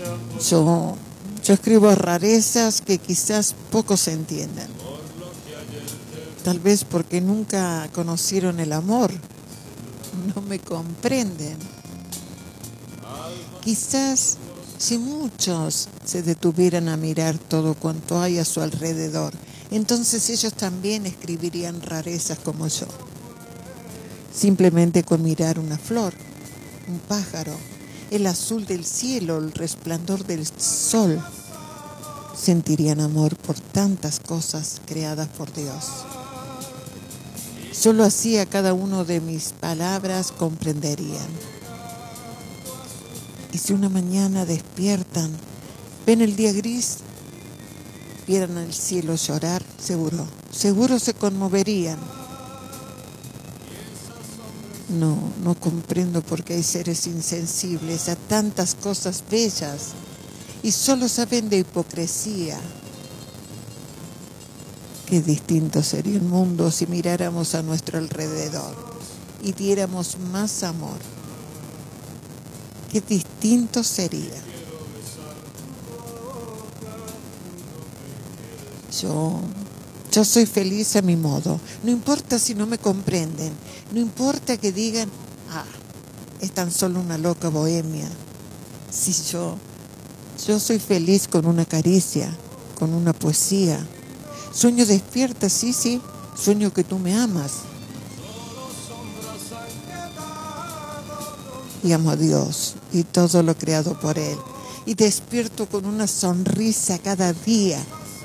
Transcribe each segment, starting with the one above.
Yo, yo escribo rarezas que quizás pocos entiendan. Tal vez porque nunca conocieron el amor, no me comprenden. Quizás si muchos se detuvieran a mirar todo cuanto hay a su alrededor, entonces ellos también escribirían rarezas como yo. Simplemente con mirar una flor, un pájaro, el azul del cielo, el resplandor del sol, sentirían amor por tantas cosas creadas por Dios. Solo así a cada uno de mis palabras comprenderían. Y si una mañana despiertan, ven el día gris, vieran el cielo llorar, seguro se conmoverían. No comprendo por qué hay seres insensibles a tantas cosas bellas y solo saben de hipocresía. Qué distinto sería el mundo si miráramos a nuestro alrededor y diéramos más amor. Qué distinto sería. Yo soy feliz a mi modo. No importa si no me comprenden. No importa que digan, es tan solo una loca bohemia. Si yo soy feliz con una caricia, con una poesía. Sueño despierta, sí, sueño que tú me amas. Y amo a Dios y todo lo creado por Él. Y despierto con una sonrisa cada día.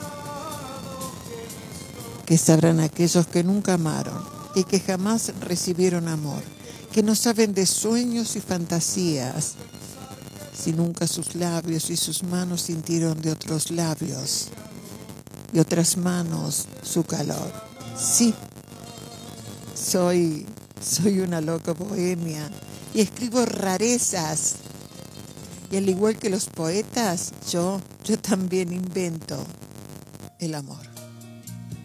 Que sabrán aquellos que nunca amaron y que jamás recibieron amor, que no saben de sueños y fantasías, si nunca sus labios y sus manos sintieron de otros labios y otras manos su calor. Sí, soy una loca bohemia y escribo rarezas. Y al igual que los poetas, yo también invento el amor.